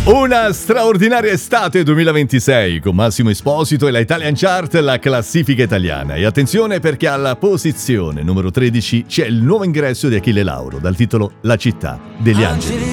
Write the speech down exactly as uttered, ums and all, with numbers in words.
Una straordinaria estate duemilaventisei con Massimo Esposito e la Italian Chart, la classifica italiana. E attenzione perché alla posizione numero tredici c'è il nuovo ingresso di Achille Lauro dal titolo La città degli angeli.